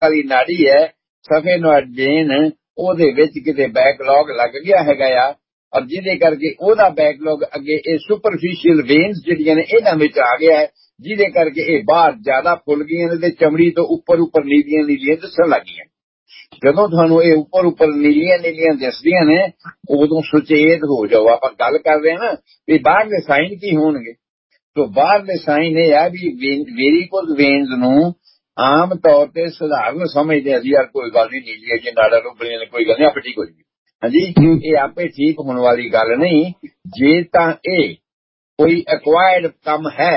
ਵਾਲੀ ਨਾੜੀ ਹੈ ਸਫੇਨੋਇਡ ਵੇਨ, ਉਹਦੇ ਵਿੱਚ ਕਿਤੇ ਬੈਕਲੌਗ ਲੱਗ ਗਿਆ ਹੈਗਾ ਆ, ਔਰ ਜਿਹਦੇ ਕਰਕੇ ਉਹਦਾ ਬੈਕਲੌਗ ਅੱਗੇ ਇਹ ਸੁਪਰਫਿਸ਼ੀਅਲ ਵੇਨਸ ਜਿਹੜੀਆਂ ਨੇ ਇਹਨਾਂ ਵਿੱਚ ਆ ਗਿਆ ਹੈ, ਜਿਹਦੇ ਕਰਕੇ ਇਹ ਬਾਹਰ ਜ਼ਿਆਦਾ ਫੁੱਲ ਗਈਆਂ ਨੇ ਤੇ ਚਮੜੀ ਤੋਂ ਉੱਪਰ ਨੀਲੀਆਂ ਨੀਲੀਆਂ ਦਿਸਣ ਲੱਗ ਗਈਆਂ। ਜਦੋਂ ਤੁਹਾਨੂੰ ਇਹ ਉੱਪਰ ਨੀਲੀਆਂ ਨੀਲੀਆਂ ਦਿਸਦੀਆਂ ਨੇ ਉਦੋਂ ਸੁਚੇਤ ਹੋ ਜਾਓ। ਆਪਾਂ ਗੱਲ ਕਰ ਰਹੇ ਹਾਂ ਨਾ ਵੀ ਬਾਹਰਲੇ ਸਾਈਨ ਕੀ ਹੋਣਗੇ, ਤੋ ਬਾਹਰਲੇ ਸਾਈਨ ਇਹ ਆ ਵੀ ਵੇਰੀਕੋਜ਼ ਵੇਨਸ ਨੂੰ ਆਮ ਤੌਰ ਤੇ ਸਧਾਰਨ ਸਮਝਦੇ ਅਸੀਂ, ਯਾਰ ਕੋਈ ਗੱਲ ਨਹੀਂ, ਨੀਲੀਆਂ ਜੀ ਨਾੜਾਂ ਰੁਕਣੀਆਂ ਨੇ, ਕੋਈ ਗੱਲ ਨਹੀਂ, ਆਪੇ ਠੀਕ ਹੋ ਜਾਏਗੀ। ਹਾਂਜੀ, ਇਹ ਆਪੇ ਠੀਕ ਹੋਣ ਵਾਲੀ ਗੱਲ ਨਹੀਂ। ਜੇ ਤਾਂ ਇਹ ਕੋਈ ਐਕਵਾਇਰਡ ਕੰਮ ਹੈ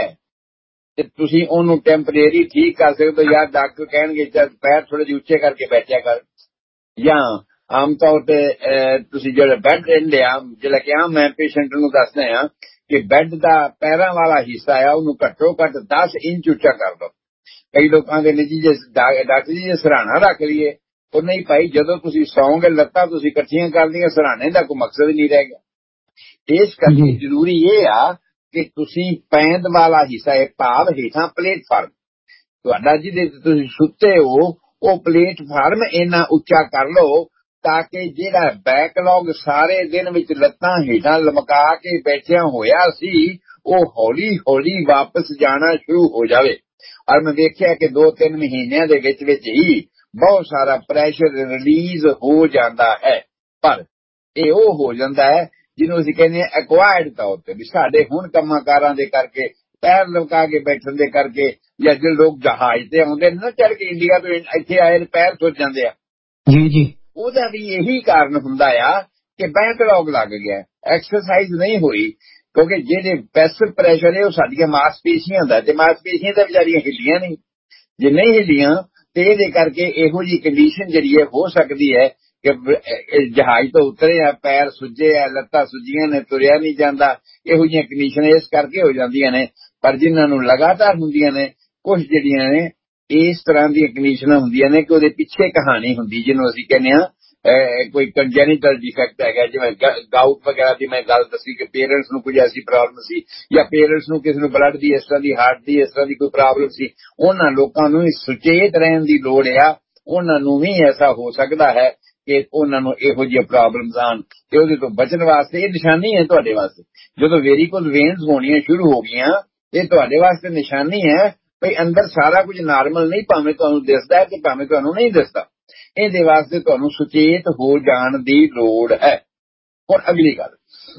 ਤੇ ਤੁਸੀਂ ਉਹਨੂੰ ਟੈਂਪਰੇਰੀ ਠੀਕ ਕਰ ਸਕਦੇ ਹੋ। ਜਾਂ ਡਾਕਟਰ ਕਹਿਣਗੇ ਚੱਲ ਪੈਰ ਥੋੜੇ ਜਿਹੇ ਉੱਚੇ ਕਰਕੇ ਬੈਠਿਆ ਕਰ, ਜਾਂ ਆਮ ਤੌਰ ਤੇ ਤੁਸੀਂ ਜਿਹੜਾ ਬੈੱਡ ਰਹਿੰਦੇ ਆ, ਜਿਹੜਾ ਕਿ ਆਮ ਮੈਂ ਪੇਸ਼ੈਂਟ ਨੂੰ ਦੱਸਦੇ ਆ ਕਿ ਬੈੱਡ ਦਾ ਪੈਰਾਂ ਵਾਲਾ ਹਿੱਸਾ ਆ ਉਹਨੂੰ ਘੱਟੋ ਘੱਟ 10 ਇੰਚ ਉੱਚਾ ਕਰ ਦੋ। ਕਈ ਲੋਕਾਂ ਦੇ ਨੇ ਜੀ ਜੇ ਡਾਕਟਰ ਜੀ ਜੇ ਸਰਾਣਾ ਰੱਖ ਲਈਏ, ਉਹ ਨਹੀਂ ਭਾਈ, ਜਦੋਂ ਤੁਸੀਂ ਸੌਂਗੇ ਲੱਤਾਂ ਤੁਸੀਂ ਇਕੱਠੀਆਂ ਕਰਦੀਆਂ, ਸਰਾਣੇ ਦਾ ਕੋਈ ਮਕਸਦ ਨਹੀਂ ਰਹਿ ਗਿਆ। ਇਸ ਕਰਕੇ ਜ਼ਰੂਰੀ ਇਹ ਆ ਕਿ ਤੁਸੀਂ ਪੈਂਦ ਵਾਲਾ ਹਿੱਸਾ ਹੈ, ਭਾਵ ਹੇਠਾਂ ਪਲੇਟਫਾਰਮ ਤੁਹਾਡਾ ਜਿਹਦੇ ਤੇ ਤੁਸੀਂ ਸੁੱਤੇ ਹੋ, ਉਹ ਪਲੇਟਫਾਰਮ ਇੰਨਾ ਉੱਚਾ ਕਰ ਲਓ ਤਾਂ ਕਿ ਜਿਹੜਾ ਬੈਕਲੌਗ ਸਾਰੇ ਦਿਨ ਵਿੱਚ ਲੱਤਾਂ ਹੇਠਾਂ ਲਮਕਾ ਕੇ ਬੈਠਿਆ ਹੋਇਆ ਸੀ ਉਹ ਹੌਲੀ ਹੌਲੀ ਵਾਪਸ ਜਾਣਾ ਸ਼ੁਰੂ ਹੋ ਜਾਵੇ। ਔਰ ਮੈਂ ਦੇਖਿਆ ਕਿ 2-3 ਮਹੀਨਿਆਂ ਦੇ ਵਿੱਚ ਹੀ ਬਹੁਤ ਸਾਰਾ ਪ੍ਰੈਸ਼ਰ ਰਿਲੀਜ਼ ਹੋ ਜਾਂਦਾ ਹੈ। ਪਰ ਇਹ ਉਹ ਹੋ ਜਾਂਦਾ ਹੈ ਜਿਹਨੂੰ ਅਸੀਂ ਕਹਿੰਦੇ ਹਾਂ ਐਕਵਾਇਰਡ ਤੌਰ ਤੇ, ਵੀ ਸਾਡੇ ਹੁਣ ਕੰਮਾਂ ਕਾਰਾਂ ਦੇ ਕਰਕੇ, ਪੈਰ ਲਮਕਾ ਕੇ ਬੈਠਣ ਦੇ ਕਰਕੇ, ਜਾਂ ਜਿਹੜੇ ਲੋਕ ਜਹਾਜ਼ ਤੇ ਆਉਂਦੇ ਨੇ ਨਾ ਚੜ ਕੇ ਇੰਡੀਆ ਤੋਂ ਇੱਥੇ ਆਏ ਨੇ, ਪੈਰ ਸੁੱਜ ਜਾਂਦੇ ਆ ਜੀ, ਉਹਦਾ ਵੀ ਇਹੀ ਕਾਰਨ ਹੁੰਦਾ ਆ ਕਿ ਬੈਕਲੌਗ ਲੱਗ ਗਿਆ, ਐਕਸਰਸਾਈਜ਼ ਨਹੀਂ ਹੋਈ। ਕਿਉਂਕਿ ਜਿਹੜੇ ਪੈਸਿਵ ਪ੍ਰੈਸ਼ਰ ਹੈ ਉਹ ਸਾਡੀਆਂ ਮਾਸਪੇਸ਼ੀਆਂ ਦਾ, ਤੇ ਮਾਸਪੇਸ਼ੀਆਂ ਤਾਂ ਵਿਚਾਰੀਆਂ ਹਿੱਲੀਆਂ ਨਹੀਂ। ਜੇ ਨਹੀਂ ਹਿੱਲੀਆਂ ਤੇ ਇਹਦੇ ਕਰਕੇ ਇਹੋ ਜਿਹੀ ਕੰਡੀਸ਼ਨ ਜਿਹੜੀ ਹੈ ਹੋ ਸਕਦੀ ਹੈ ਕਿ ਜਹਾਜ਼ ਤੋਂ ਉਤਰੇ ਆ, ਪੈਰ ਸੁੱਜੇ ਆ, ਲੱਤਾਂ ਸੁੱਜੀਆਂ ਨੇ, ਤੁਰਿਆ ਨਹੀਂ ਜਾਂਦਾ। ਇਹੋ ਜਿਹੀਆਂ ਕੰਡੀਸ਼ਨ ਇਸ ਕਰਕੇ ਹੋ ਜਾਂਦੀਆਂ ਨੇ। ਪਰ ਜਿਨ੍ਹਾਂ ਨੂੰ ਲਗਾਤਾਰ ਹੁੰਦੀਆਂ ਨੇ, ਕੁਝ ਜਿਹੜੀਆਂ ਨੇ ਇਸ ਤਰ੍ਹਾਂ ਦੀਆਂ ਕੰਡੀਸ਼ਨਾਂ ਹੁੰਦੀਆਂ ਨੇ ਕਿ ਉਹਦੇ ਪਿੱਛੇ ਕਹਾਣੀ ਹੁੰਦੀ, ਜਿਹਨੂੰ ਅਸੀਂ ਕਹਿੰਦੇ ਹਾਂ ਕੋਈ ਕੰਜੈਨੀਟਲ ਡਿਫੈਕਟ ਹੈਗਾ। ਜਿਵੇਂ ਗਾਊਟ ਵਗੈਰਾ ਦੀ ਮੈਂ ਗੱਲ ਦੱਸੀ ਕਿ ਪੇਰੈਂਟਸ ਨੂੰ ਕੁਝ ਐਸੀ ਪ੍ਰੋਬਲਮ ਸੀ, ਜਾਂ ਪੇਰੈਂਟਸ ਨੂੰ ਕਿਸੇ ਨੂੰ ਬਲੱਡ ਦੀ ਇਸ ਤਰ੍ਹਾਂ ਦੀ, ਹਾਰਟ ਦੀ ਇਸ ਤਰ੍ਹਾਂ ਦੀ ਕੋਈ ਪ੍ਰੋਬਲਮ ਸੀ, ਉਹਨਾਂ ਲੋਕਾਂ ਨੂੰ ਸੁਚੇਤ ਰਹਿਣ ਦੀ ਲੋੜ ਆ। ਉਹਨਾਂ ਨੂੰ ਵੀ ਐਸਾ ਹੋ ਸਕਦਾ ਹੈ ਕਿ ਉਹਨਾਂ ਨੂੰ ਇਹੋ ਜਿਹੀਆਂ ਪ੍ਰੋਬਲਮਸ ਆਉਣ, ਤੇ ਉਹਦੇ ਤੋਂ ਬਚਣ ਵਾਸਤੇ ਇਹ ਨਿਸ਼ਾਨੀ ਹੈ ਤੁਹਾਡੇ ਵਾਸਤੇ। ਜਦੋਂ ਵੇਰੀਕੋਜ਼ ਵੇਨਸ ਹੋਣੀਆਂ ਸ਼ੁਰੂ ਹੋ ਗਈਆਂ, ਇਹ ਤੁਹਾਡੇ ਵਾਸਤੇ ਨਿਸ਼ਾਨੀ ਹੈ ਭਈ ਅੰਦਰ ਸਾਰਾ ਕੁਝ ਨਾਰਮਲ ਨਹੀਂ, ਭਾਵੇਂ ਤੁਹਾਨੂੰ ਦਿਸਦਾ ਹੈ ਤੇ ਭਾਵੇਂ ਤੁਹਾਨੂੰ ਨਹੀਂ ਦਿਸਦਾ। ਇਹਦੇ ਵਾਸਤੇ ਤੁਹਾਨੂੰ ਸੁਚੇਤ ਹੋ ਜਾਣ ਦੀ ਲੋੜ ਹੈ। ਹੁਣ ਅਗਲੀ ਗੱਲ,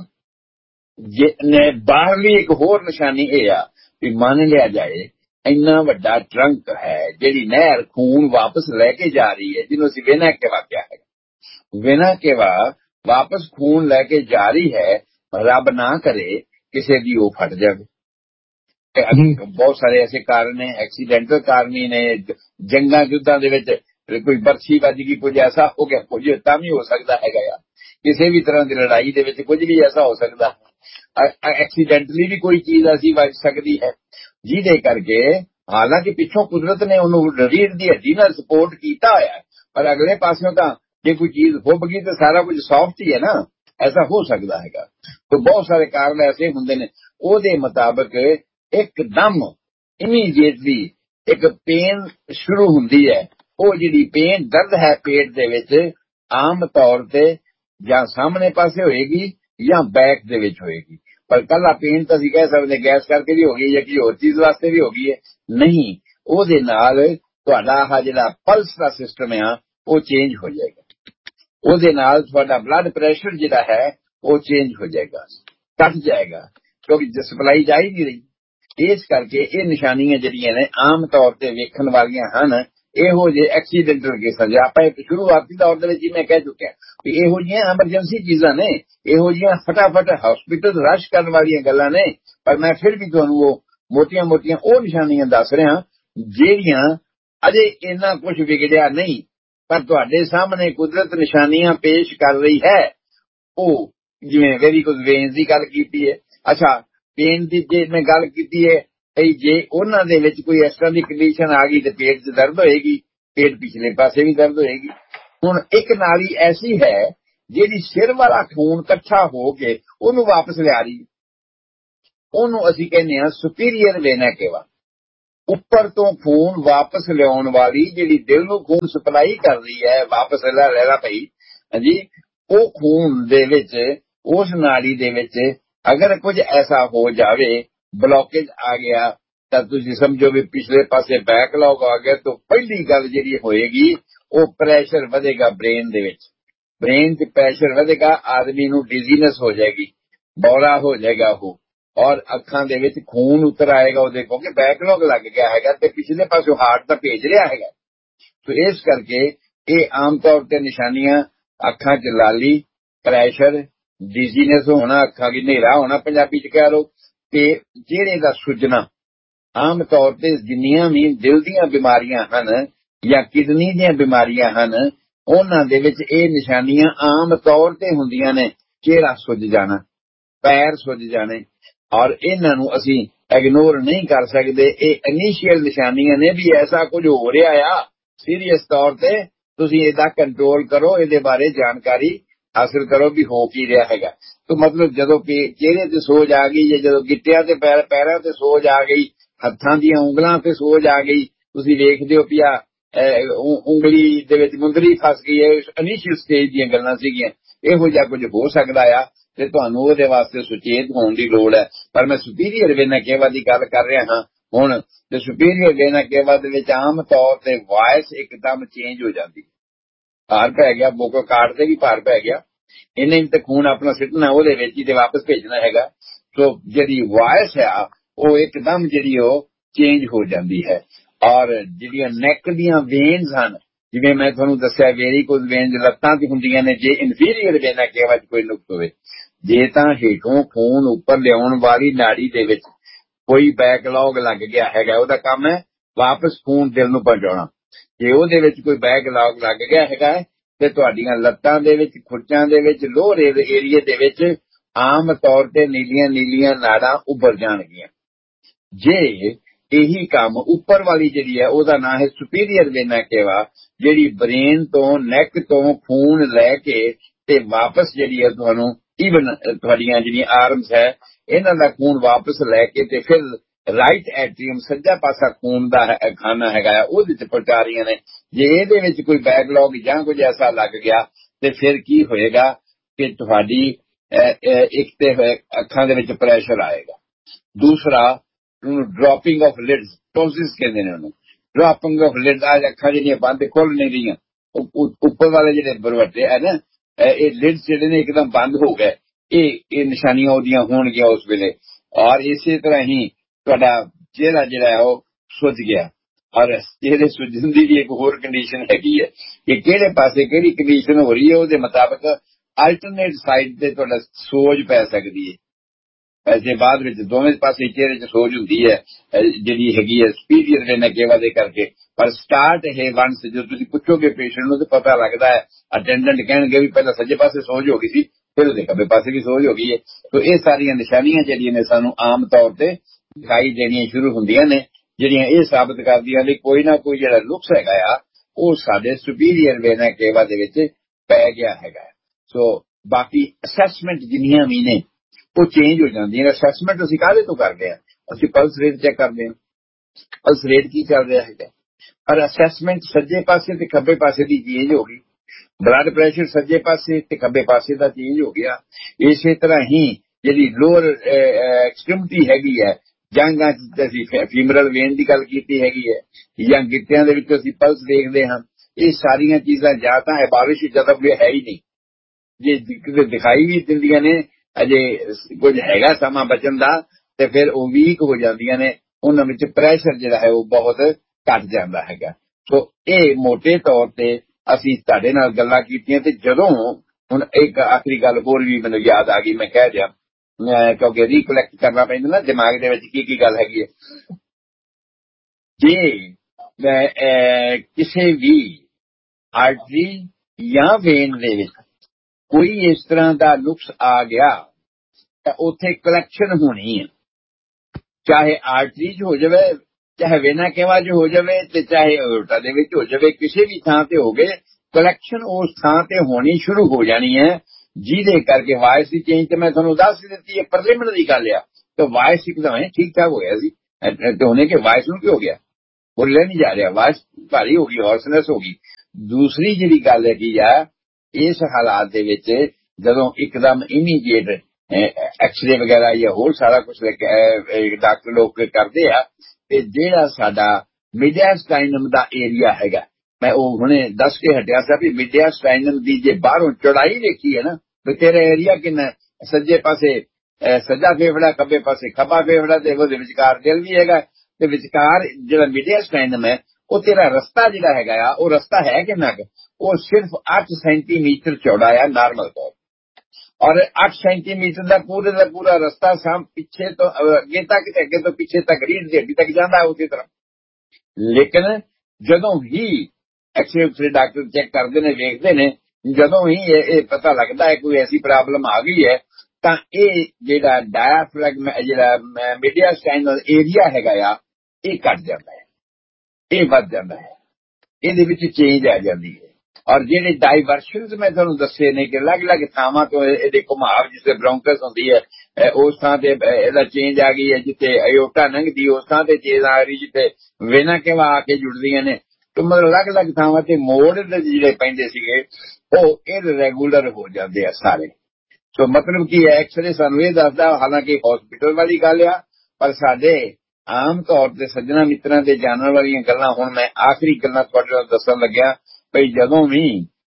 ਜੇ ਬਾਹਰਲੀ ਇੱਕ ਹੋਰ ਨਿਸ਼ਾਨੀ ਇਹ ਆ ਵੀ ਮੰਨ ਲਿਆ ਜਾਏ ਇੰਨਾ ਵੱਡਾ ਟਰੰਕ ਹੈ, ਜਿਹੜੀ ਨਹਿਰ ਖੂਨ ਵਾਪਸ ਲੈ ਕੇ ਜਾ ਰਹੀ ਹੈ, ਜਿਹਨੂੰ ਅਸੀਂ ਵੇਨਾ ਕੇਵਾ ਕਿਹਾ ਹੈ। ਵੇਨਾ ਕੇਵਾ ਵਾਪਸ ਖੂਨ ਲੈ ਕੇ ਜਾ ਰਹੀ ਹੈ, ਰੱਬ ਨਾ ਕਰੇ ਕਿਸੇ ਦੀ ਉਹ ਫਟ ਜਾਵੇ। ਬਹੁਤ ਸਾਰੇ ਐਸੇ ਕਾਰਨ ਨੇ, ਐਕਸੀਡੈਂਟਲ ਕਾਰਨ ਹੀ ਨੇ। ਜੰਗਾਂ ਯੁੱਧਾਂ ਦੇ ਵਿੱਚ ਕੋਈ ਬਰਛੀ ਵੱਜ ਗਈ, ਕੁਝ ਐਸਾ ਹੋ ਗਿਆ, ਕੁਝ ਤਾਂ ਵੀ ਹੋ ਸਕਦਾ ਹੈਗਾ ਆ। ਕਿਸੇ ਵੀ ਤਰ੍ਹਾਂ ਦੀ ਲੜਾਈ ਦੇ ਵਿੱਚ ਕੁਝ ਵੀ ਐਸਾ ਹੋ ਸਕਦਾ ਹੈ, ਐਕਸੀਡੈਂਟਲੀ ਵੀ ਕੋਈ ਚੀਜ਼ ਐਸੀ ਵੱਜ ਸਕਦੀ ਹੈ, ਜਿਹਦੇ ਕਰਕੇ ਹਾਲਾਂਕਿ ਪਿੱਛੋਂ ਕੁਦਰਤ ਨੇ ਉਹਨੂੰ ਰੀੜ੍ਹ ਦੀ ਹੱਡੀ ਨਾਲ ਸਪੋਰਟ ਕੀਤਾ ਹੋਇਆ, ਪਰ ਅਗਲੇ ਪਾਸਿਓਂ ਤਾਂ ਜੇ ਕੋਈ ਚੀਜ਼ ਫੁੱਬ ਗਈ ਤਾਂ ਸਾਰਾ ਕੁਝ ਸੌਫਟ ਹੀ ਹੈ ਨਾ, ਐਸਾ ਹੋ ਸਕਦਾ ਹੈਗਾ। ਤੇ ਬਹੁਤ ਸਾਰੇ ਕਾਰਨ ਐਸੇ ਹੁੰਦੇ ਨੇ। ਉਹਦੇ ਮੁਤਾਬਕ ਇੱਕਦਮ ਇਮੀਡੀਏਟਲੀ ਇੱਕ ਪੇਨ ਸ਼ੁਰੂ ਹੁੰਦੀ ਹੈ। ਉਹ ਜਿਹੜੀ ਪੇਨ ਦਰਦ ਹੈ ਪੇਟ ਦੇ ਵਿੱਚ, ਆਮ ਤੌਰ ਤੇ ਜਾਂ ਸਾਹਮਣੇ ਪਾਸੇ ਹੋਏਗੀ ਜਾਂ ਬੈਕ ਦੇ ਵਿੱਚ ਹੋਏਗੀ। ਪਰ ਕੱਲਾ ਪੇਨ ਤਾਂ ਅਸੀਂ ਕਹਿ ਸਕਦੇ ਗੈਸ ਕਰਕੇ ਵੀ ਹੋ ਗਈ ਜਾਂ ਕਿਸੇ ਹੋਰ ਚੀਜ਼ ਵਾਸਤੇ ਵੀ ਹੋ ਗਈ ਹੈ, ਨਹੀਂ। ਉਹਦੇ ਨਾਲ ਤੁਹਾਡਾ ਆਹ ਜਿਹੜਾ ਪਲਸ ਦਾ ਸਿਸਟਮ ਆ ਉਹ ਚੇਂਜ ਹੋ ਜਾਏਗਾ। ਉਹਦੇ ਨਾਲ ਤੁਹਾਡਾ ਬਲੱਡ ਪ੍ਰੈਸ਼ਰ ਜਿਹੜਾ ਹੈ ਉਹ ਚੇਂਜ ਹੋ ਜਾਏਗਾ, ਘਟ ਜਾਏਗਾ, ਕਿਉਂਕਿ ਸਪਲਾਈ ਜਾ ਹੀ ਨਹੀਂ ਰਹੀ। ਇਸ ਕਰਕੇ ਇਹ ਨਿਸ਼ਾਨੀਆਂ ਜਿਹੜੀਆਂ ਨੇ ਆਮ ਤੌਰ ਤੇ ਵੇਖਣ ਵਾਲੀਆਂ ਹਨ। ਇਹੋ ਜਿਹੇ ਐਕਸੀਡੈਂਟਲ ਕੇਸਾਂ ਜੇ ਆਪਾਂ ਸ਼ੁਰੂਆਤੀ ਤੌਰ ਦੇ ਵਿੱਚ ਹੀ ਮੈਂ ਕਹਿ ਚੁੱਕਿਆ ਵੀ ਇਹੋ ਜਿਹੀਆਂ ਐਮਰਜੈਂਸੀ ਚੀਜ਼ਾਂ ਨੇ, ਇਹੋ ਜਿਹੀਆਂ ਫਟਾਫਟ ਹਸਪੀਟਲ ਰਸ਼ ਕਰਨ ਵਾਲੀਆਂ ਗੱਲਾਂ ਨੇ। ਪਰ ਮੈਂ ਫਿਰ ਵੀ ਤੁਹਾਨੂੰ ਉਹ ਮੋਟੀਆਂ ਉਹ ਨਿਸ਼ਾਨੀਆਂ ਦੱਸ ਰਿਹਾ ਜਿਹੜੀਆਂ ਅਜੇ ਇੰਨਾ ਕੁਝ ਵਿਗੜਿਆ ਨਹੀਂ, ਪਰ ਤੁਹਾਡੇ ਸਾਹਮਣੇ ਕੁਦਰਤ ਨਿਸ਼ਾਨੀਆਂ ਪੇਸ਼ ਕਰ ਰਹੀ ਹੈ। ਉਹ ਜਿਵੇਂ ਵੈਰੀਕੋਜ਼ ਵੇਨਸ ਦੀ ਗੱਲ ਕੀਤੀ ਹੈ, ਅੱਛਾ ਪੇਨ ਦੀ ਜੇ ਮੈਂ ਗੱਲ ਕੀਤੀ ਹੈ, ਜੇ ਉਹਨਾਂ ਦੇ ਵਿੱਚ ਕੋਈ ਇਸ ਤਰ੍ਹਾਂ ਦੀ ਕੰਡੀਸ਼ਨ ਆ ਗਈ ਤੇ ਪੇਟ 'ਚ ਦਰਦ ਹੋਏਗੀ, ਪੇਟ ਪਿਛਲੇ ਪਾਸੇ ਵੀ ਦਰਦ ਹੋਏਗੀ। ਹੁਣ ਇੱਕ ਨਾੜੀ ਐਸੀ ਹੈ ਜਿਹੜੀ ਸਿਰ ਵਾਲਾ ਖੂਨ ਇਕੱਠਾ ਹੋ ਕੇ ਉਹਨੂੰ ਵਾਪਸ ਲਿਆ ਰਹੀ, ਉਹਨੂੰ ਅਸੀਂ ਕਹਿੰਦੇ ਹਾਂ ਸੁਪੀਰੀਅਰ ਵੇਨਾ ਕੇਵਾ। ਉੱਪਰ ਤੋਂ ਖੂਨ ਵਾਪਸ ਲਿਆਉਣ ਵਾਲੀ ਜਿਹੜੀ ਦਿਲ ਨੂੰ ਖੂਨ ਸਪਲਾਈ ਕਰਦੀ ਹੈ, ਵਾਪਸ ਲੈ ਪਈ ਹਾਂਜੀ, ਉਹ ਖੂਨ ਦੇ ਵਿੱਚ ਉਸ ਨਾੜੀ ਦੇ ਵਿੱਚ ਅਗਰ ਕੁਝ ਐਸਾ ਹੋ ਜਾਵੇ, ਬਲੌਕੇਜ ਆ ਗਿਆ, ਤਾਂ ਤੁਸੀਂ ਸਮਝੋ ਵੀ ਪਿਛਲੇ ਪਾਸੇ ਬੈਕਲੌਗ ਆ ਗਿਆ। ਤਾਂ ਪਹਿਲੀ ਗੱਲ ਜਿਹੜੀ ਹੋਏਗੀ ਉਹ ਪ੍ਰੈਸ਼ਰ ਵਧੇਗਾ ਬ੍ਰੇਨ ਦੇ ਵਿੱਚ, ਬ੍ਰੇਨ 'ਚ ਪ੍ਰੈਸ਼ਰ ਵਧੇਗਾ, ਆਦਮੀ ਨੂੰ ਡਿਜ਼ੀਨੈਸ ਹੋ ਜਾਏਗੀ, ਬੌਰਾ ਹੋ ਜਾਏਗਾ ਉਹ, ਔਰ ਅੱਖਾਂ ਦੇ ਵਿੱਚ ਖੂਨ ਉਤਰ ਆਏਗਾ ਉਹਦੇ, ਕਿਉਂਕਿ ਬੈਕਲੌਗ ਲੱਗ ਗਿਆ ਹੈਗਾ ਤੇ ਪਿਛਲੇ ਪਾਸੋਂ ਹਾਰਟ ਤਾਂ ਭੇਜ ਰਿਹਾ ਹੈਗਾ। ਸੋ ਇਸ ਕਰਕੇ ਇਹ ਆਮ ਤੌਰ ਤੇ ਨਿਸ਼ਾਨੀਆਂ ਅੱਖਾਂ 'ਚ ਲਾਲੀ, ਪ੍ਰੈਸ਼ਰ, ਡਿਜ਼ੀਨੈਸ ਹੋਣਾ, ਅੱਖਾਂ ਦੀ ਹਨੇਰਾ ਹੋਣਾ ਪੰਜਾਬੀ 'ਚ ਕਹਿ ਲਓ, ਤੇ ਚਿਹਰੇ ਦਾ ਸੁੱਜਣਾ। ਆਮ ਤੌਰ ਤੇ ਜਿੰਨੀਆਂ ਵੀ ਦਿਲ ਦੀਆਂ ਬਿਮਾਰੀਆਂ ਹਨ ਜਾਂ ਕਿਡਨੀ ਦੀਆਂ ਬਿਮਾਰੀਆਂ ਹਨ, ਉਹਨਾਂ ਦੇ ਵਿੱਚ ਇਹ ਨਿਸ਼ਾਨੀਆਂ ਆਮ ਤੌਰ ਤੇ ਹੁੰਦੀਆਂ ਨੇ, ਚਿਹਰਾ ਸੁੱਜ ਜਾਣਾ, ਪੈਰ ਸੁੱਜ ਜਾਣੇ, ਔਰ ਇਹਨਾਂ ਨੂੰ ਅਸੀਂ ਇਗਨੋਰ ਨਹੀਂ ਕਰ ਸਕਦੇ। ਇਹ ਇਨੀਸ਼ੀਅਲ ਨਿਸ਼ਾਨੀਆਂ ਨੇ ਵੀ ਐਸਾ ਕੁਝ ਹੋ ਰਿਹਾ ਆ ਸੀਰੀਅਸ ਤੌਰ ਤੇ, ਤੁਸੀਂ ਇਹਦਾ ਕੰਟਰੋਲ ਕਰੋ, ਇਹਦੇ ਬਾਰੇ ਜਾਣਕਾਰੀ ਹਾਸਿਲ ਕਰੋ ਵੀ ਹੋ ਕੀ ਰਿਹਾ ਹੈਗਾ। ਤਾਂ ਮਤਲਬ ਜਦੋਂ ਚਿਹਰੇ ਤੇ ਸੋਜ ਆ ਗਈ, ਜਾਂ ਜਦੋਂ ਗਿੱਟਿਆਂ ਤੇ ਪੈਰਾਂ ਤੇ ਸੋਜ ਆ ਗਈ, ਹੱਥਾਂ ਦੀਆਂ ਉਂਗਲਾਂ ਤੇ ਸੋਜ ਆ ਗਈ, ਤੁਸੀਂ ਵੇਖਦੇ ਹੋ ਪਿਆ ਉਂਗਲੀ ਦੇ ਵਿੱਚ ਮੁੰਦਰੀ ਫਸ ਗਈ ਹੈ, ਇਨੀਸ਼ੀਅਲ ਸਟੇਜ ਦੀਆਂ ਗੱਲਾਂ ਸੀਗੀਆਂ। ਇਹੋ ਜਿਹਾ ਕੁਝ ਹੋ ਸਕਦਾ ਆ ਤੇ ਤੁਹਾਨੂੰ ਉਹਦੇ ਵਾਸਤੇ ਸੁਚੇਤ ਹੋਣ ਦੀ ਲੋੜ ਹੈ। ਪਰ ਮੈਂ ਸੁਪੀਰੀਅਰ ਵੇਨਾ ਕੇਵਾ ਦੀ ਗੱਲ ਕਰ ਰਿਹਾ ਹਾਂ ਹੁਣ, ਤੇ ਸੁਪੀਰੀਅਰ ਵੇਨਾ ਕੇਵਾ ਦੇ ਵਿੱਚ ਆਮ ਤੌਰ ਤੇ ਵਾਇਸ ਇੱਕਦਮ ਚੇਂਜ ਹੋ ਜਾਂਦੀ, ਭਾਰ ਪੈ ਗਿਆ, ਬੋਕੋ ਕਾਰਡ ਤੇ ਵੀ ਭਾਰ ਪੈ ਗਿਆ, ਇਹਨੇ ਤੇ ਖੂਨ ਆਪਣਾ ਸਿੱਟਣਾ ਉਹਦੇ ਵਿੱਚ ਹੀ ਤੇ ਵਾਪਸ ਭੇਜਣਾ ਹੈਗਾ। ਸੋ ਜਿਹੜੀ ਵਾਇਸ ਹੈ ਉਹ ਇੱਕਦਮ ਜਿਹੜੀ ਉਹ ਚੇਂਜ ਹੋ ਜਾਂਦੀ ਹੈ। ਔਰ ਜਿਹੜੀਆਂ ਨੈਕ ਦੀਆਂ ਵੇਨਸ ਹਨ, ਜਿਵੇਂ ਮੈਂ ਤੁਹਾਨੂੰ ਦੱਸਿਆ ਵੇਰੀਕੋਜ਼ ਵੇਨਸ ਲੱਤਾਂ 'ਤੇ ਹੁੰਦੀਆਂ ਨੇ, ਜੇ ਇਨਫੀਰੀਅਰ ਵੇਨਾ ਕੇਵਾ 'ਚ ਕੋਈ ਨੁਕਸ ਹੋਵੇ, ਜੇ ਤਾਂ ਹੇਠੋਂ ਖੂਨ ਉੱਪਰ ਲਿਆਉਣ ਵਾਲੀ ਨਾੜੀ ਦੇ ਵਿੱਚ ਕੋਈ ਬੈਕਲੌਗ ਲੱਗ ਗਿਆ ਹੈਗਾ, ਉਹਦਾ ਕੰਮ ਹੈ ਵਾਪਸ ਖੂਨ ਦਿਲ ਨੂੰ ਪਹੁੰਚਾਉਣਾ। ਜੇ ਉਹਦੇ ਵਿੱਚ ਕੋਈ ਬੈਕਲੌਗ ਲੱਗ ਗਿਆ ਹੈਗਾ ਤੇ ਤੁਹਾਡੀਆਂ ਲੱਤਾਂ ਦੇ ਵਿੱਚ, ਖੁੱਚਾਂ ਦੇ ਵਿੱਚ, ਲੋਅਰ ਏਰੀਏ ਦੇ ਵਿੱਚ ਆਮ ਤੌਰ ਤੇ ਨੀਲੀਆਂ ਨਾੜਾਂ ਉੱਭਰ ਜਾਣਗੀਆਂ। ਜੇ ਇਹੀ ਕੰਮ ਉੱਪਰ ਵਾਲੀ ਜਿਹੜੀ ਹੈ, ਉਹਦਾ ਨਾਂ ਹੈ ਸੁਪੀਰੀਅਰ ਵੇਨਾ ਕੇਵਾ, ਜਿਹੜੀ ਬ੍ਰੇਨ ਤੋਂ, ਨੈਕ ਤੋਂ ਖੂਨ ਲੈ ਕੇ ਤੇ ਵਾਪਸ ਜਿਹੜੀ ਹੈ ਤੁਹਾਨੂੰ ਈਵਨ ਤੁਹਾਡੀਆਂ ਜਿਹੜੀਆਂ ਆਰਮਸ ਹੈ ਇਹਨਾਂ ਦਾ ਖੂਨ ਵਾਪਸ ਲੈ ਕੇ ਤੇ ਫਿਰ ਰਾਈਟ ਐਟਰੀਅਮ, ਸੱਜਾ ਪਾਸਾ ਖੂਨ ਦਾ ਖਾਨਾ ਹੈਗਾ, ਉਹਦੇ 'ਚ ਪਹੁੰਚਾ ਰਹੀਆਂ ਨੇ। ਜੇ ਇਹਦੇ ਵਿੱਚ ਕੋਈ ਬੈਕਲੌਗ ਜਾਂ ਕੁਝ ਐਸਾ ਲੱਗ ਗਿਆ ਤੇ ਫਿਰ ਕੀ ਹੋਏਗਾ ਕਿ ਤੁਹਾਡੀ ਇੱਕ ਤੇ ਅੱਖਾਂ ਦੇ ਵਿੱਚ ਪ੍ਰੈਸ਼ਰ ਆਏਗਾ, ਦੂਸਰਾ ਡ੍ਰੌਪਿੰਗ ਆਫ ਲਿਡਸ, ਟੋਸਿਸ ਕਹਿੰਦੇ ਨੇ ਉਹਨੂੰ, ਡ੍ਰੌਪਿੰਗ ਆਫ ਲਿਡਸ, ਆ ਅੱਖਾਂ ਜਿਹੜੀਆਂ ਬੰਦ ਖੁੱਲ ਨਹੀਂ ਰਹੀਆਂ, ਉੱਪਰ ਵਾਲੇ ਜਿਹੜੇ ਬਰਵੱਟੇ ਹੈ ਨਾ, ਇਹ ਲਿਡਸ ਜਿਹੜੇ ਨੇ ਇੱਕਦਮ ਬੰਦ ਹੋ ਗਏ, ਇਹ ਨਿਸ਼ਾਨੀਆਂ ਉਹਦੀਆਂ ਹੋਣਗੀਆਂ ਉਸ ਵੇਲੇ। ਔਰ ਇਸੇ ਤਰ੍ਹਾਂ ਹੀ ਤੁਹਾਡਾ ਚਿਹਰਾ ਜਿਹੜਾ ਹੈ ਉਹ ਸੁੱਜ ਗਿਆ। ਔਰ ਚਿਹਰੇ ਸੁੱਜਣ ਦੀ ਵੀ ਇੱਕ ਹੋਰ ਕੰਡੀਸ਼ਨ ਹੈਗੀ ਹੈ ਕਿ ਕਿਹੜੇ ਪਾਸੇ ਕਿਹੜੀ ਕੰਡੀਸ਼ਨ ਹੋ ਰਹੀ ਹੈ, ਉਹਦੇ ਮੁਤਾਬਕ ਅਲਟਰਨੇਟ ਸਾਈਡ ਤੇ ਤੁਹਾਡਾ ਸੋਜ ਪੈ ਸਕਦੀ ਹੈ। ਵੈਸੇ ਬਾਅਦ ਵਿੱਚ ਦੋਵੇਂ ਪਾਸੇ ਚਿਹਰੇ 'ਚ ਸੋਜ ਹੁੰਦੀ ਹੈ ਜਿਹੜੀ ਹੈਗੀ ਹੈ ਸੁਪੀਰੀਅਰ ਵੇਨਾ ਕੇਵਾ ਦੇ ਕਰਕੇ। ਪਰ ਸਟਾਰਟ ਇਹ ਵੰਸ ਜਦੋਂ ਤੁਸੀਂ ਪੁੱਛੋਗੇ ਪੇਸ਼ੈਂਟ ਨੂੰ ਤਾਂ ਪਤਾ ਲੱਗਦਾ ਹੈ, ਅਟੈਂਡੈਂਟ ਕਹਿਣਗੇ ਵੀ ਪਹਿਲਾਂ ਸੱਜੇ ਪਾਸੇ ਸੋਜ ਹੋ ਗਈ ਸੀ, ਫਿਰ ਉਹਦੇ ਖੱਬੇ ਪਾਸੇ ਵੀ ਸੋਜ ਹੋ ਗਈ ਹੈ। ਸੋ ਇਹ ਸਾਰੀਆਂ ਨਿਸ਼ਾਨੀਆਂ ਜਿਹੜੀਆਂ ਨੇ ਸਾਨੂੰ ਆਮ ਤੌਰ ਤੇ ਦਿਖਾਈ ਦੇਣੀਆਂ ਸ਼ੁਰੂ ਹੁੰਦੀਆਂ ਨੇ, ਜਿਹੜੀਆਂ ਇਹ ਸਾਬਤ ਕਰਦੀਆਂ ਨੇ ਕੋਈ ਨਾ ਕੋਈ ਜਿਹੜਾ ਨੁਕਸ ਹੈਗਾ ਆ ਉਹ ਸਾਡੇ ਸੁਪੀਰੀਅਰ ਵੇਨਾ ਕੇਵਾ ਦੇ ਵਿੱਚ ਪੈ ਗਿਆ ਹੈਗਾ। ਸੋ ਬਾਕੀ ਅਸੈਸਮੈਂਟ ਜਿੰਨੀਆਂ ਵੀ ਨੇ ਉਹ ਚੇਂਜ ਹੋ ਜਾਂਦੀਆਂ। ਅਸੈਸਮੈਂਟ ਅਸੀਂ ਕਾਹਦੇ ਤੋਂ ਕਰਦੇ ਹਾਂ? ਅਸੀਂ ਪਲਸ ਰੇਟ ਚੈੱਕ ਕਰਦੇ ਹਾਂ, ਪਲਸ ਰੇਟ ਕੀ ਚੱਲ ਰਿਹਾ ਹੈਗਾ। ਪਰ ਅਸੈਸਮੈਂਟ ਸੱਜੇ ਪਾਸੇ ਤੇ ਖੱਬੇ ਪਾਸੇ ਦੀ ਚੇਂਜ ਹੋ ਗਈ, ਬਲੱਡ ਪ੍ਰੈਸ਼ਰ ਸੱਜੇ ਪਾਸੇ ਤੇ ਖੱਬੇ ਪਾਸੇ ਦਾ ਚੇਂਜ ਹੋ ਗਿਆ। ਇਸੇ ਤਰ੍ਹਾਂ ਹੀ ਜਿਹੜੀ ਲੋਅਰ ਐਕਸਟ੍ਰੀਮਿਟੀ ਹੈਗੀ ਹੈ, ਜਾਂਘਾਂ 'ਚ ਅਸੀਂ ਫੀਮਰਲ ਵੇਨ ਦੀ ਗੱਲ ਕੀਤੀ ਹੈਗੀ ਹੈ, ਜਾਂ ਗਿੱਟਿਆਂ ਦੇ ਵਿੱਚ ਅਸੀਂ ਪਲਸ ਦੇਖਦੇ ਹਾਂ। ਇਹ ਸਾਰੀਆਂ ਚੀਜ਼ਾਂ ਜਾਂ ਤਾਂ ਐਬਾਲਿਸ਼ ਜ਼ਿਆਦਾ ਕੋਈ ਹੈ ਹੀ ਨਹੀਂ, ਜੇ ਦਿਖਾਈ ਵੀ ਦਿੰਦੀਆਂ ਨੇ ਅਜੇ ਕੁਝ ਹੈਗਾ ਸਮਾਂ ਬਚਣ ਦਾ, ਤੇ ਫਿਰ ਉਹ ਵੀਕ ਹੋ ਜਾਂਦੀਆਂ ਨੇ, ਉਹਨਾਂ ਵਿੱਚ ਪ੍ਰੈਸ਼ਰ ਜਿਹੜਾ ਹੈ ਉਹ ਬਹੁਤ ਘਟ ਜਾਂਦਾ ਹੈਗਾ। ਸੋ ਇਹ ਮੋਟੇ ਤੌਰ ਤੇ ਅਸੀਂ ਤੁਹਾਡੇ ਨਾਲ ਗੱਲਾਂ ਕੀਤੀਆਂ। ਤੇ ਜਦੋਂ ਹੁਣ ਇੱਕ ਆਖਰੀ ਗੱਲ ਹੋਰ ਵੀ ਮੈਨੂੰ ਯਾਦ ਆ ਗਈ, ਮੈਂ ਕਹਿ ਦਿਆਂ, ਕਿਉਂਕਿ ਰੀਕਲੈਕਟ ਕਰਨਾ ਪੈਂਦਾ ਨਾ ਦਿਮਾਗ ਦੇ ਵਿੱਚ ਕੀ ਗੱਲ ਹੈਗੀ ਹੈ। ਜੇ ਕਿਸੇ ਵੀ ਆਰਟਰੀ ਜਾਂ ਵੇਨ ਦੇ ਵਿੱਚ ਕੋਈ ਇਸ ਤਰ੍ਹਾਂ ਦਾ ਨੁਕਸ ਆ ਗਿਆ ਤਾਂ ਉੱਥੇ ਕਲੈਕਸ਼ਨ ਹੋਣੀ ਹੈ, ਚਾਹੇ ਆਰਟਰੀ 'ਚ ਹੋ ਜਾਵੇ, ਚਾਹੇ ਵੇਨਾ ਕੇਵਾ 'ਚ ਹੋ ਜਾਵੇ, ਤੇ ਚਾਹੇ ਅਓਰਟਾ ਦੇ ਵਿੱਚ ਹੋ ਜਾਵੇ, ਕਿਸੇ ਵੀ ਥਾਂ ਤੇ ਹੋ ਗਏ, ਕਲੈਕਸ਼ਨ ਉਸ ਥਾਂ ਤੇ ਹੋਣੀ ਸ਼ੁਰੂ ਹੋ ਜਾਣੀ ਹੈ। ਜਿਹਦੇ ਕਰਕੇ ਵਾਇਸ ਦੀ ਚੇਂਜ ਤੇ ਮੈਂ ਤੁਹਾਨੂੰ ਦੱਸ ਦਿੱਤੀ ਹੈ, ਪ੍ਰੀਲਿਮਿਨਰੀ ਗੱਲ ਆ, ਤੇ ਵਾਇਸ ਇੱਕਦਮ ਠੀਕ ਠਾਕ ਹੋਇਆ ਸੀ, ਤੇ होने के वायस ਨੂੰ ਕੀ ਹੋ ਗਿਆ, ਬੋਲਿਆ ਨਹੀਂ ਜਾ ਰਿਹਾ, ਆਵਾਜ਼ ਭਾਰੀ ਹੋ ਗਈ, ਹੌਰਸਨੈਸ ਹੋ ਗਈ। ਦੂਸਰੀ ਜਿਹੜੀ ਗੱਲ ਹੈਗੀ ਆ, ਇਸ ਹਾਲਾਤ ਦੇ ਵਿੱਚ ਜਦੋਂ ਇੱਕਦਮ ਇਮੀਡੀਏਟ ਐਕਸਰੇ ਵਗੈਰਾ ਜਾਂ ਹੋਰ ਸਾਰਾ ਕੁਝ ਡਾਕਟਰ ਲੋਕ ਕਰਦੇ ਆ, ਤੇ ਜਿਹੜਾ ਸਾਡਾ ਮਿਡਿਆਸਟਾਈਨਮ ਦਾ ਏਰੀਆ ਹੈਗਾ, ਮੈਂ ਉਹ ਹੁਣੇ ਦੱਸ ਕੇ ਹਟਿਆ ਸੀ ਵੀ ਮਿਡਿਆਸਟਾਈਨਮ ਦੀ ਜੇ ਬਾਹਰੋਂ ਚੌੜਾਈ ਵੇਖੀ ਹੈ ਨਾ, ਵੀ ਤੇਰਾ ਏਰੀਆ ਕਿੰਨਾ, ਸੱਜੇ ਪਾਸੇ ਸੱਜਾ ਫੇਫੜਾ, ਖੱਬੇ ਪਾਸੇ ਖੱਬਾ ਫੇਫੜਾ, ਤੇ ਉਹਦੇ ਵਿਚਕਾਰ ਦਿਲ ਵੀ ਹੈਗਾ, ਤੇ ਵਿਚਕਾਰ ਜਿਹੜਾ ਮਿਡਿਆਸਟਾਈਨਮ ਹੈ, ਉਹ ਤੇਰਾ ਰਸਤਾ ਜਿਹੜਾ ਹੈਗਾ ਆ, ਉਹ ਰਸਤਾ ਹੈ ਕਿੰਨਾ ਕੁ, ਉਹ ਸਿਰਫ 8 ਸੈਂਟੀਮੀਟਰ ਚੌੜਾ ਆ ਨਾਰਮਲ ਤੌਰ, ਔਰ 8 ਸੈਂਟੀਮੀਟਰ ਦਾ ਪੂਰਾ ਰਸਤਾ ਸਾਮ ਪਿੱਛੇ ਤੋਂ ਅੱਗੇ ਤੱਕ ਤੇ ਅੱਗੇ ਤੋਂ ਪਿੱਛੇ ਤੱਕ ਰੀੜ ਦੀ ਹੱਡੀ ਤੱਕ ਜਾਂਦਾ ਉਸੇ ਤਰ੍ਹਾਂ। ਲੇਕਿਨ ਜਦੋਂ ਹੀ ਐਕਸਰੇ ਡਾਕਟਰ ਚੈੱਕ ਕਰਦੇ ਨੇ, ਵੇਖਦੇ ਨੇ, ਜਦੋਂ ਹੀ ਇਹ ਪਤਾ ਲੱਗਦਾ ਹੈ ਕੋਈ ਐਸੀ ਪ੍ਰੋਬਲਮ ਆ ਗਈ ਹੈ, ਤਾਂ ਇਹ ਜਿਹੜਾ ਡਾਇਆਫ੍ਰੈਗਮ ਜਿਹੜਾ ਮਿਡਿਆਸਟਾਈਨਲ ਏਰੀਆ ਹੈਗਾ ਆ, ਇਹ ਘਟ ਜਾਂਦਾ ਹੈ, ਇਹ ਵੱਧ ਜਾਂਦਾ ਹੈ, ਇਹਦੇ ਵਿੱਚ ਚੇਂਜ ਆ ਜਾਂਦੀ ਹੈ। ਔਰ ਜਿਹੜੇ ਡਾਈਵਰਸ਼ਨਸ ਮੈਂ ਤੁਹਾਨੂੰ ਦੱਸੇ ਨੇ ਕਿ ਅਲੱਗ-ਅਲੱਗ ਥਾਵਾਂ ਤੋਂ ਇਹਦੇ ਘੁਮਾਵ, ਜਿੱਥੇ ਬ੍ਰੌਂਕਸ ਹੁੰਦੀ ਹੈ ਉਸ ਥਾਂ ਤੇ ਇਹਦਾ ਚੇਂਜ ਆ ਗਈ ਹੈ, ਜਿੱਥੇ ਅਯੋਟਾ ਲੰਘਦੀ ਉਸ ਥਾਂ ਤੇ ਚੇਂਜ ਆ ਰਹੀ, ਜਿੱਥੇ ਵੇਨਾ ਕਿਵਾ ਆ ਕੇ ਜੁੜਦੀਆਂ ਨੇ, ਤੇ ਮਤਲਬ ਅਲੱਗ-ਅਲੱਗ ਥਾਵਾਂ ਤੇ ਮੋੜ ਜਿਹੜੇ ਪੈਂਦੇ ਸੀਗੇ ਉਹ ਇਰਰੈਗੂਲਰ ਹੋ ਜਾਂਦੇ ਆ ਸਾਰੇ। ਸੋ ਮਤਲਬ ਕੀ ਹੈ, ਐਕਸਰੇ ਸਾਨੂੰ ਇਹ ਦੱਸਦਾ, ਹਾਲਾਂਕਿ ਹਸਪੀਟਲ ਵਾਲੀ ਗੱਲ ਆ, ਪਰ ਸਾਡੇ ਆਮ ਤੌਰ ਤੇ ਸੱਜਣਾ ਮਿੱਤਰਾਂ ਦੇ ਜਾਣਨ ਵਾਲੀਆਂ ਗੱਲਾਂ ਹੁਣ ਮੈਂ ਆਖਰੀ ਗੱਲਾਂ ਤੁਹਾਡੇ ਨਾਲ ਦੱਸਣ ਲੱਗਿਆ। ਭਈ ਜਦੋਂ ਵੀ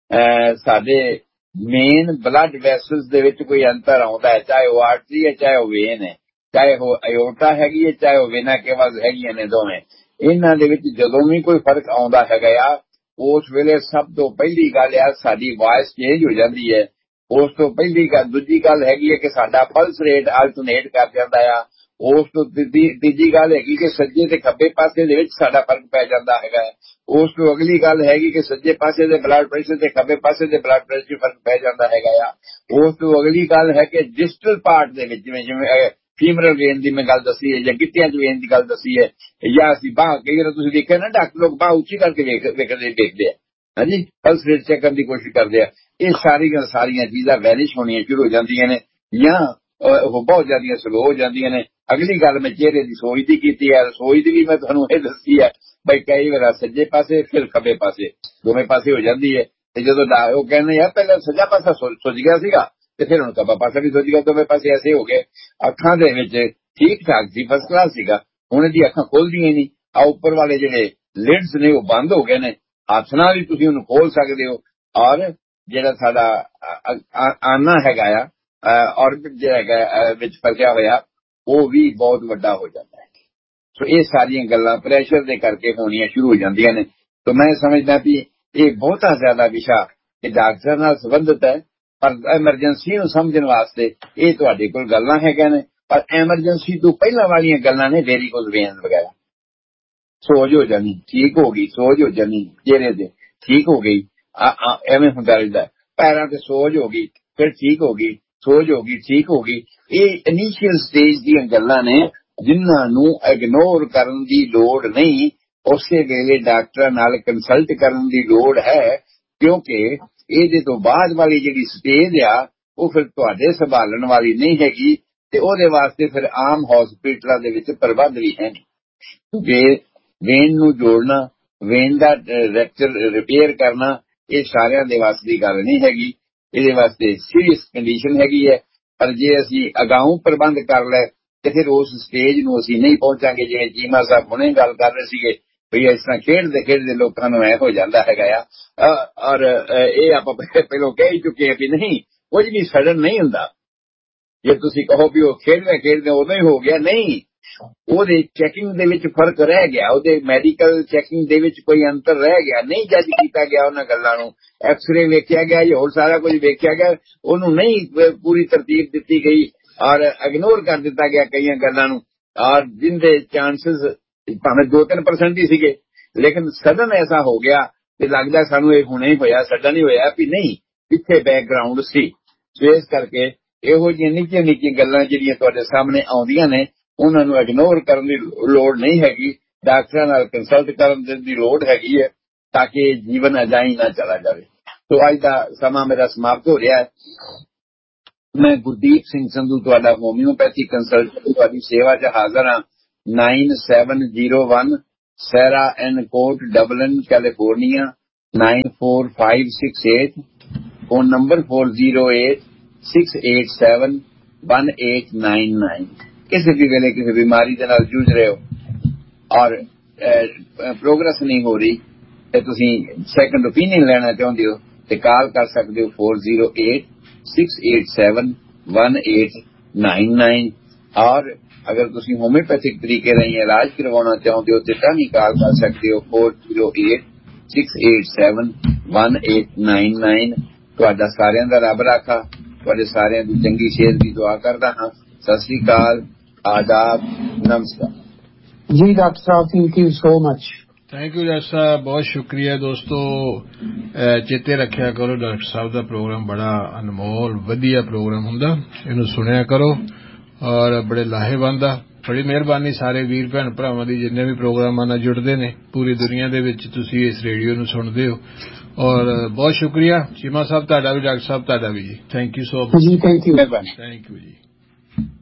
ਸਾਡੇ ਮੇਨ ਬਲੱਡ ਵੈਸਲਸ ਦੇ ਵਿੱਚ ਕੋਈ ਅੰਤਰ ਆਉਂਦਾ ਹੈ, ਚਾਹੇ ਉਹ ਆਰਟਰੀ ਹੈ, ਚਾਹੇ ਉਹ ਵੇਨ ਹੈ, ਚਾਹੇ ਉਹ ਅਯੋਟਾ ਹੈਗੀ ਹੈ, ਚਾਹੇ ਉਹ ਵੇਨਾ ਕੇਵਾ ਹੈਗੀਆਂ ਨੇ ਦੋਵੇਂ, ਇਹਨਾਂ ਦੇ ਵਿੱਚ ਜਦੋਂ ਵੀ ਕੋਈ ਫਰਕ ਆਉਂਦਾ ਹੈਗਾ ਆ, ਉਸ ਵੇਲੇ ਸਭ ਤੋਂ ਪਹਿਲੀ ਗੱਲ ਆ ਸਾਡੀ ਵਾਇਸ ਚੇਂਜ ਹੋ ਜਾਂਦੀ ਹੈ। ਉਸ ਤੋਂ ਪਹਿਲੀ ਗੱਲ, ਦੂਜੀ ਗੱਲ ਹੈਗੀ ਹੈ ਕਿ ਸਾਡਾ ਪਲਸ ਰੇਟ ਅਲਟਰਨੇਟ ਕਰ ਜਾਂਦਾ ਆ। ਉਸ ਤੋਂ ਤੀਜੀ ਗੱਲ ਹੈਗੀ ਕਿ ਸੱਜੇ ਤੇ ਖੱਬੇ ਪਾਸੇ ਦੇ ਵਿੱਚ ਸਾਡਾ ਫਰਕ ਪੈ ਜਾਂਦਾ ਹੈਗਾ। ਉਸ ਤੋਂ ਅਗਲੀ ਗੱਲ ਹੈਗੀ ਕਿ ਸੱਜੇ ਪਾਸੇ ਦੇ ਬਲੱਡ ਪ੍ਰੈਸ਼ਰ ਤੇ ਖੱਬੇ ਪਾਸੇ ਦੇ ਬਲੱਡ ਪ੍ਰੈਸ਼ਰ ਫਰਕ ਪੈ ਜਾਂਦਾ ਹੈਗਾ ਆ। ਉਸ ਤੋਂ ਅਗਲੀ ਗੱਲ ਹੈ ਕਿ ਡਿਸਟਲ ਪਾਰਟ ਦੇ ਵਿੱਚ ਜਿਵੇਂ ਫੀਮਰਲ ਵੇਨ ਦੀ ਮੈਂ ਗੱਲ ਦੱਸੀ ਹੈ, ਜਾਂ ਗਿੱਟਿਆਂ ਚ ਵੇਨ ਦੀ ਗੱਲ ਦੱਸੀ ਹੈ, ਜਾਂ ਅਸੀਂ ਬਾਂਹ, ਕਈ ਵਾਰ ਤੁਸੀਂ ਦੇਖਿਆ ਨਾ ਡਾਕਟਰ ਲੋਕ ਬਾਂਹ ਉੱਚੀ ਕਰਕੇ ਦੇਖਦੇ ਆ, ਹਾਂਜੀ, ਪਲਸ ਰੇਟ ਚੈੱਕ ਕਰਨ ਦੀ ਕੋਸ਼ਿਸ਼ ਕਰਦੇ ਆ। ਇਹ ਸਾਰੀਆਂ ਚੀਜ਼ਾਂ ਵੈਨਿਸ਼ ਹੋਣੀਆਂ ਸ਼ੁਰੂ ਹੋ ਜਾਂਦੀਆਂ ਨੇ, ਜਾਂ ਉਹ ਬਹੁਤ ਜ਼ਿਆਦੀਆਂ ਸਲੋ ਹੋ ਜਾਂਦੀਆਂ ਨੇ। ਅਗਲੀ ਗੱਲ ਮੈਂ ਚਿਹਰੇ ਦੀ ਸੋਜ ਦੀ ਕੀਤੀ ਹੈ, ਸੋਜ ਦੀ ਵੀ ਮੈਂ ਤੁਹਾਨੂੰ ਇਹ ਦੱਸੀ ਹੈ ਬਈ ਕਈ ਵਾਰ ਸੱਜੇ ਪਾਸੇ ਫਿਰ ਖੱਬੇ ਪਾਸੇ ਦੋਵੇਂ ਪਾਸੇ ਹੋ ਜਾਂਦੀ ਹੈ। ਤੇ ਜਦੋਂ ਉਹ ਕਹਿੰਦੇ ਯਾਰ ਪਹਿਲਾਂ ਸੱਜਾ ਪਾਸਾ ਸੁੱਜ ਗਿਆ ਸੀਗਾ ਤੇ ਫਿਰ ਹੁਣ ਖੱਬਾ ਪਾਸਾ ਵੀ ਸੁੱਜ ਗਿਆ, ਦੋਵੇਂ ਪਾਸੇ ਐਸੇ ਹੋ ਗਏ। ਅੱਖਾਂ ਦੇ ਵਿੱਚ ਠੀਕ ਠਾਕ ਸੀ, ਫਸਟ ਕਲਾਸ ਸੀਗਾ, ਹੁਣ ਇਹਦੀ ਅੱਖਾਂ ਖੋਲਦੀਆਂ ਨਹੀਂ, ਆ ਉੱਪਰ ਵਾਲੇ ਜਿਹੜੇ ਲਿਡਸ ਨੇ ਉਹ ਬੰਦ ਹੋ ਗਏ ਨੇ, ਹੱਥ ਨਾਲ ਹੀ ਤੁਸੀਂ ਉਹਨੂੰ ਖੋਲ ਸਕਦੇ ਹੋ। ਔਰ ਜਿਹੜਾ ਸਾਡਾ ਆਨਾ ਹੈਗਾ ਆ, ਔਰਬਿਟ ਜਿਹੜਾ ਹੈਗਾ ਵਿੱਚ ਫਸਿਆ ਹੋਇਆ, ਉਹ ਵੀ ਬਹੁਤ ਵੱਡਾ ਹੋ ਜਾਂਦਾ ਹੈ। ਸੋ ਇਹ ਸਾਰੀਆਂ ਗੱਲਾਂ ਪ੍ਰੈਸ਼ਰ ਦੇ ਕਰਕੇ ਹੋਣੀਆਂ ਸ਼ੁਰੂ ਹੋ ਜਾਂਦੀਆਂ ਨੇ। ਤਾਂ ਮੈਂ ਸਮਝਦਾ ਵੀ ਇਹ ਬਹੁਤਾ ਜ਼ਿਆਦਾ ਵਿਸ਼ਾ ਇਹ ਡਾਕਟਰ ਨਾਲ ਸੰਬੰਧਿਤ ਹੈ, ਪਰ ਐਮਰਜੈਂਸੀ ਨੂੰ ਸਮਝਣ ਵਾਸਤੇ ਇਹ ਤੁਹਾਡੇ ਕੋਲ ਗੱਲਾਂ ਹੈਗੀਆਂ ਨੇ। ਪਰ ਐਮਰਜੈਂਸੀ ਤੋਂ ਪਹਿਲਾਂ ਵਾਲੀਆਂ ਗੱਲਾਂ ਨੇ ਵੈਰੀਕੋਜ਼ ਵੇਨ ਵਗੈਰਾ, ਸੋਜ ਹੋ ਜਾਣੀ, ਠੀਕ ਹੋ ਗਈ, ਸੋਜ ਹੋ ਜਾਣੀ ਚਿਹਰੇ ਤੇ, ਠੀਕ ਹੋ ਗਈ, ਐਵੇਂ ਹੁੰਦਾ ਰਹਿੰਦਾ। ਪੈਰਾਂ ਤੇ ਸੋਜ ਹੋ ਗਈ, ਫਿਰ ਠੀਕ ਹੋ ਗਈ, ਸੋਜ ਹੋ ਗਈ, ਠੀਕ ਹੋ ਗਈ। ਇਹ ਇਨੀਸ਼ੀਅਲ ਸਟੇਜ ਦੀਆਂ ਗੱਲਾਂ ਨੇ ਜਿਨ੍ਹਾਂ ਨੂੰ ਇਗਨੋਰ ਕਰਨ ਦੀ ਲੋੜ ਨਹੀਂ, ਉਸੇ ਵੇਲੇ ਡਾਕਟਰਾਂ ਨਾਲ ਕੰਸਲਟ ਕਰਨ ਦੀ ਲੋੜ ਹੈ, ਕਿਉਂਕਿ ਇਹਦੇ ਤੋਂ ਬਾਅਦ ਵਾਲੀ ਜਿਹੜੀ ਸਟੇਜ ਆ ਉਹ ਫਿਰ ਤੁਹਾਡੇ ਸੰਭਾਲਣ ਵਾਲੀ ਨਹੀਂ ਹੈਗੀ, ਤੇ ਉਹਦੇ ਵਾਸਤੇ ਫਿਰ ਆਮ ਹਸਪੀਟਲਾਂ ਦੇ ਵਿੱਚ ਪ੍ਰਬੰਧ ਵੀ ਹੈ ਨਹੀਂ। ਕਿਉਂਕਿ ਵੇਨ ਨੂੰ ਜੋੜਨਾ, ਵੇਨ ਦਾ ਰਿਪੇਅਰ ਕਰਨਾ, ਇਹ ਸਾਰਿਆਂ ਦੇ ਵਾਸਤੇ ਦੀ ਗੱਲ ਨਹੀਂ ਹੈਗੀ, ਇਹਦੇ ਵਾਸਤੇ ਸੀਰੀਅਸ ਕੰਡੀਸ਼ਨ ਹੈਗੀ ਹੈ। ਪਰ ਜੇ ਅਸੀਂ ਅਗਾਊਂ ਪ੍ਰਬੰਧ ਕਰ ਲੈ ਤੇ ਫਿਰ ਉਸ ਸਟੇਜ ਨੂੰ ਅਸੀਂ ਨਹੀਂ ਪਹੁੰਚਾਂਗੇ। ਜਿਵੇਂ ਚੀਮਾ ਸਾਹਿਬ ਹੁਣੇ ਗੱਲ ਕਰ ਰਹੇ ਸੀਗੇ ਵੀ ਇਸ ਤਰ੍ਹਾਂ ਖੇਡਦੇ ਖੇਡਦੇ ਲੋਕਾਂ ਨੂੰ ਐ ਹੋ ਜਾਂਦਾ ਹੈਗਾ ਆ। ਔਰ ਇਹ ਆਪਾਂ ਪਹਿਲਾਂ ਕਹਿ ਚੁੱਕੇ ਆ ਵੀ ਨਹੀਂ, ਕੁਝ ਵੀ ਸਡਨ ਨਹੀਂ ਹੁੰਦਾ। ਜੇ ਤੁਸੀਂ ਕਹੋ ਵੀ ਉਹ ਖੇਡਦੇ ਖੇਡਦੇ ਉਦੋਂ ਹੀ ਹੋ ਗਿਆ, ਨਹੀਂ, ਉਹਦੇ ਚੈਕਿੰਗ ਦੇ ਵਿੱਚ ਫਰਕ ਰਹਿ ਗਿਆ, ਉਹਦੇ ਮੈਡੀਕਲ ਚੈਕਿੰਗ ਦੇ ਵਿੱਚ ਕੋਈ ਅੰਤਰ ਰਹਿ ਗਿਆ, ਨਹੀਂ ਜੱਜ ਕੀਤਾ ਗਿਆ ਉਹਨਾਂ ਗੱਲਾਂ ਨੂੰ, ਐਕਸਰੇ ਵੇਖਿਆ ਗਿਆ ਜਾਂ ਹੋਰ ਸਾਰਾ ਕੁਝ ਵੇਖਿਆ ਗਿਆ, ਉਹਨੂੰ ਨਹੀਂ ਪੂਰੀ ਤਰਤੀਬ ਦਿੱਤੀ ਗਈ ਔਰ ਇਗਨੋਰ ਕਰ ਦਿੱਤਾ ਗਿਆ ਕਈਆਂ ਗੱਲਾਂ ਨੂੰ। ਔਰ ਜਿੰਦੇ ਚਾਂਸਸ ਭਾਵੇਂ 2-3% ਹੀ ਸੀਗੇ, ਲੇਕਿਨ ਸਡਨ ਐਸਾ ਹੋ ਗਿਆ ਕਿ ਲੱਗਦਾ ਸਾਨੂੰ ਇਹ ਹੁਣੇ ਹੀ ਹੋਇਆ, ਸਡਨ ਹੀ ਹੋਇਆ ਵੀ ਨਹੀਂ, ਪਿੱਛੇ ਬੈਕਗਰਾਉਂਡ ਸੀ। ਸੋ ਇਸ ਕਰਕੇ ਇਹੋ ਜਿਹੀਆਂ ਨਿੱਕੀਆਂ ਨਿੱਕੀਆਂ ਗੱਲਾਂ ਜਿਹੜੀਆਂ ਤੁਹਾਡੇ ਸਾਹਮਣੇ ਆਉਂਦੀਆਂ ਨੇ, ਉਹਨਾਂ ਨੂੰ ਇਗਨੋਰ ਕਰਨ ਦੀ ਲੋੜ ਨਹੀਂ ਹੈਗੀ, ਡਾਕਟਰਾਂ ਨਾਲ ਕੰਸਲਟ ਕਰਨ ਦੀ ਲੋੜ ਹੈਗੀ ਹੈ, ਤਾਂ ਕਿ ਜੀਵਨ ਅਜਾਈ ਨਾ ਚਲਾ ਜਾਵੇ। ਸੋ ਅੱਜ ਦਾ ਸਮਾਂ ਮੇਰਾ ਸਮਾਪਤ ਹੋ ਰਿਹਾ ਹੈ। ਮੈਂ ਗੁਰਦੀਪ ਸਿੰਘ ਸੰਧੂ, ਤੁਹਾਡਾ ਹੋਮਿਓਪੈਥੀ ਕੰਸਲਟੈਂਟ, ਤੁਹਾਡੀ ਸੇਵਾ 'ਚ ਹਾਜ਼ਰ ਹਾਂ। 9701 Sarah N Court, Dublin, California 94568. phone number 4086871899। ਕਿਸੇ ਵੀ ਵੇਲੇ ਕਿਸੇ ਬਿਮਾਰੀ ਦੇ ਨਾਲ ਜੂਝ ਰਹੇ ਹੋ ਔਰ ਪ੍ਰੋਗਰੈਸ ਨਹੀਂ ਹੋ ਰਹੀ ਤੇ ਤੁਸੀਂ ਸੈਕੰਡ ਓਪੀਨੀਅਨ ਲੈਣਾ ਚਾਹੁੰਦੇ ਹੋ ਤੇ ਕਾਲ ਕਰ ਸਕਦੇ ਹੋ 4086871899। ਔਰ अगर तुसी होम्योपैथिक तरीके राही इलाज करवाना चाहते हो तो भी कॉल कर सकते हो 4086871899। तुहाडा सारियां दा रब राखा, तुहाडे सारियां दी चंगी सेहत दी दुआ करदा हां। सत श्री अकाल, आदाब, नमस्कार जी। डॉक्टर साहब thank you so much. Thank you doctor साहब, बहुत शुक्रिया। दोस्तों चेते रखिया करो डॉक्टर साहब का प्रोग्राम बड़ा अनमोल वधिया प्रोग्राम हुंदा, इहनूं सुनिया करो और बड़े लाहेवंद आ। बड़ी मेहरबानी सारे वीर भैन भरावां दी जिन्ने भी प्रोग्रामां नाल जुड़दे ने पूरी दुनिया दे विच तुसीं इस रेडियो नूं सुणदे हो और बहुत शुक्रिया चीमा साहब तुहाडा भी, डॉक्टर साहब तुहाडा भी जी। Thank you so much ji. Thank you ji.